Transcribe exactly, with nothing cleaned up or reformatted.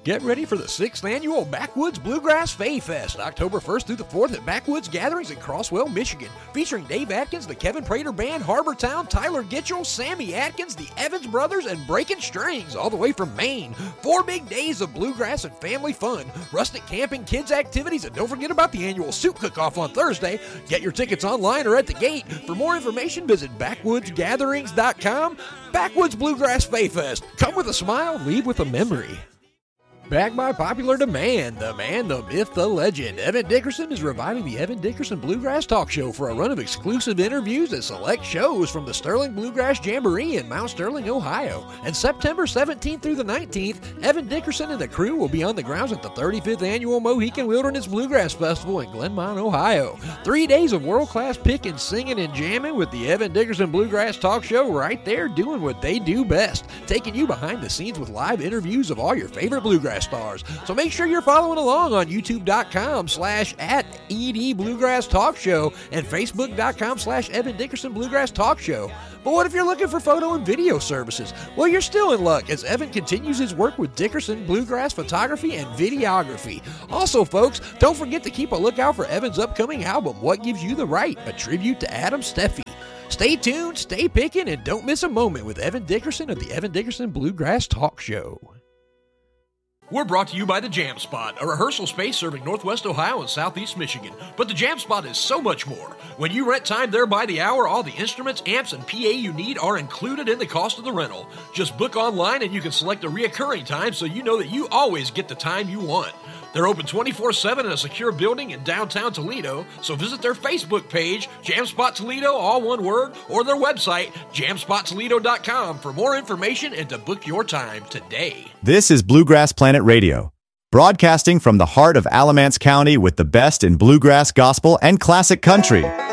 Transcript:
Get ready for the sixth annual Backwoods Bluegrass Fae Fest, October first through the fourth at Backwoods Gatherings in Crosswell, Michigan, featuring Dave Atkins, the Kevin Prater Band, Harbortown, Tyler Gitchell, Sammy Atkins, the Evans Brothers, and Breaking Strings, all the way from Maine. Four big days of bluegrass and family fun, rustic camping, kids activities, and don't forget about the annual soup cook-off on Thursday. Get your tickets online or at the gate. For more information, visit backwoods gatherings dot com. Backwoods Bluegrass Fae Fest. Come with a smile, leave with a memory. Back by popular demand, the man, the myth, the legend, Evan Dickerson is reviving the Evan Dickerson Bluegrass Talk Show for a run of exclusive interviews and select shows from the Sterling Bluegrass Jamboree in Mount Sterling, Ohio. And September seventeenth through the nineteenth, Evan Dickerson and the crew will be on the grounds at the thirty-fifth Annual Mohican Wilderness Bluegrass Festival in Glenmont, Ohio. Three days of world-class picking, singing, and jamming with the Evan Dickerson Bluegrass Talk Show right there doing what they do best, taking you behind the scenes with live interviews of all your favorite bluegrass stars. So make sure you're following along on youtube.com slash at ED Bluegrass Talk Show and facebook.com slash Evan Dickerson Bluegrass Talk Show. But what if you're looking for photo and video services? Well, you're still in luck as Evan continues his work with Dickerson Bluegrass Photography and Videography. Also, folks, don't forget to keep a lookout for Evan's upcoming album, What Gives You the Right, a tribute to Adam Steffi. Stay tuned, stay picking, and don't miss a moment with Evan Dickerson of the Evan Dickerson Bluegrass Talk Show. We're brought to you by the Jam Spot, a rehearsal space serving Northwest Ohio and Southeast Michigan. But the Jam Spot is so much more. When you rent time there by the hour, all the instruments, amps, and P A you need are included in the cost of the rental. Just book online and you can select a reoccurring time so you know that you always get the time you want. They're open twenty-four seven in a secure building in downtown Toledo, so visit their Facebook page, Jam Spot Toledo, all one word, or their website, jam spot toledo dot com, for more information and to book your time today. This is Bluegrass Planet Radio, broadcasting from the heart of Alamance County with the best in bluegrass, gospel, and classic country.